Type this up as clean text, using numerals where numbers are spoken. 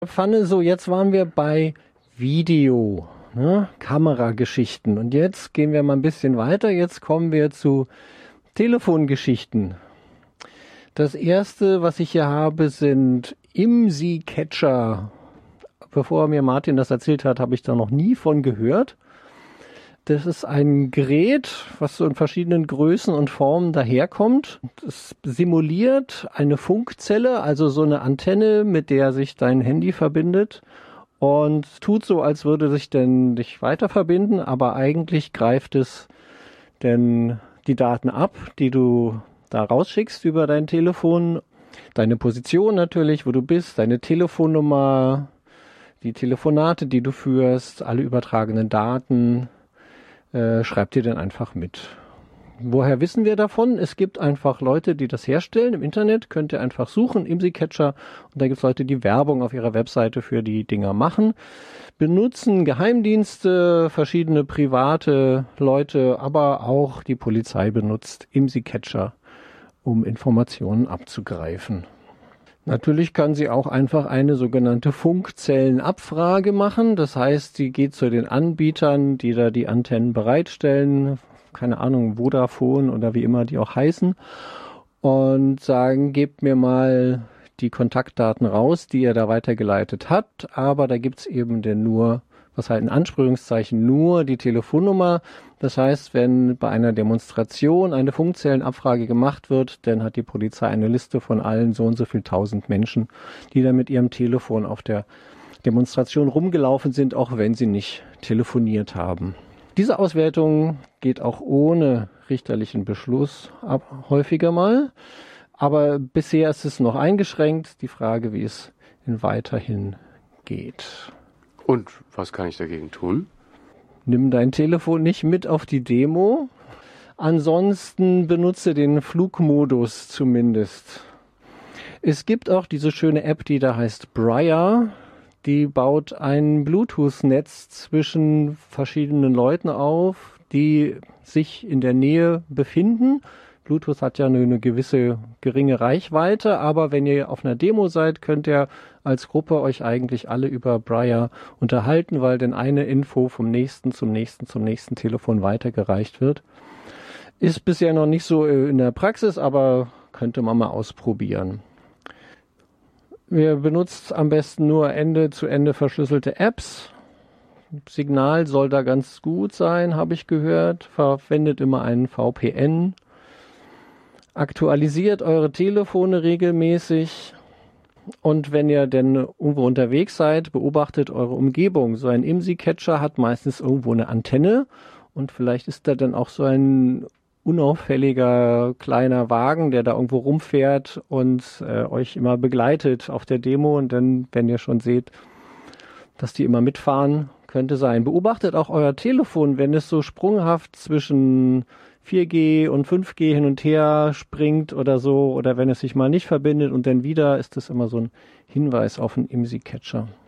Pfanne, so jetzt waren wir bei Video, ne? Kamerageschichten. Und jetzt gehen wir mal ein bisschen weiter. Jetzt kommen wir zu Telefongeschichten. Das erste, was ich hier habe, sind IMSI-Catcher. Bevor mir Martin das erzählt hat, habe ich da noch nie von gehört. Das ist ein Gerät, was so in verschiedenen Größen und Formen daherkommt. Es simuliert eine Funkzelle, also so eine Antenne, mit der sich dein Handy verbindet und tut so, als würde sich denn dich weiter verbinden, aber eigentlich greift es denn die Daten ab, die du da rausschickst über dein Telefon, deine Position natürlich, wo du bist, deine Telefonnummer, die Telefonate, die du führst, alle übertragenen Daten, schreibt ihr dann einfach mit. Woher wissen wir davon? Es gibt einfach Leute, die das herstellen. Im Internet könnt ihr einfach suchen, IMSI-Catcher, und da gibt es Leute, die Werbung auf ihrer Webseite für die Dinger machen. Benutzen Geheimdienste, verschiedene private Leute, aber auch die Polizei benutzt IMSI-Catcher, um Informationen abzugreifen. Natürlich kann sie auch einfach eine sogenannte Funkzellenabfrage machen. Das heißt, sie geht zu den Anbietern, die da die Antennen bereitstellen, keine Ahnung, Vodafone oder wie immer die auch heißen, und sagen, gebt mir mal die Kontaktdaten raus, die ihr da weitergeleitet habt. Aber da gibt's eben denn nur, was halt in Anführungszeichen nur die Telefonnummer. Das heißt, wenn bei einer Demonstration eine Funkzellenabfrage gemacht wird, dann hat die Polizei eine Liste von allen so und so viel 1000 Menschen, die da mit ihrem Telefon auf der Demonstration rumgelaufen sind, auch wenn sie nicht telefoniert haben. Diese Auswertung geht auch ohne richterlichen Beschluss ab, häufiger mal. Aber bisher ist es noch eingeschränkt. Die Frage, wie es weiterhin geht. Und was kann ich dagegen tun? Nimm dein Telefon nicht mit auf die Demo. Ansonsten benutze den Flugmodus zumindest. Es gibt auch diese schöne App, die da heißt Briar. Die baut ein Bluetooth-Netz zwischen verschiedenen Leuten auf, die sich in der Nähe befinden. Bluetooth hat ja eine gewisse geringe Reichweite, aber wenn ihr auf einer Demo seid, könnt ihr als Gruppe euch eigentlich alle über Briar unterhalten, weil dann eine Info vom nächsten zum nächsten Telefon weitergereicht wird. Ist bisher noch nicht so in der Praxis, aber könnte man mal ausprobieren. Ihr benutzt am besten nur Ende-zu-Ende verschlüsselte Apps. Signal soll da ganz gut sein, habe ich gehört. Verwendet immer einen VPN. Aktualisiert eure Telefone regelmäßig. Und wenn ihr denn irgendwo unterwegs seid, beobachtet eure Umgebung. So ein IMSI-Catcher hat meistens irgendwo eine Antenne. Und vielleicht ist da dann auch so ein unauffälliger kleiner Wagen, der da irgendwo rumfährt und euch immer begleitet auf der Demo. Und dann, wenn ihr schon seht, dass die immer mitfahren, könnte sein. Beobachtet auch euer Telefon, wenn es so sprunghaft zwischen 4G und 5G hin und her springt oder so, oder wenn es sich mal nicht verbindet und dann wieder, ist das immer so ein Hinweis auf einen IMSI-Catcher.